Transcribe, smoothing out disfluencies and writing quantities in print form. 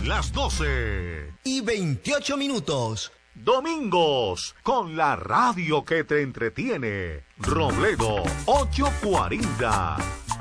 Son las 12:28. Domingos, con la radio que te entretiene. Robledo 840.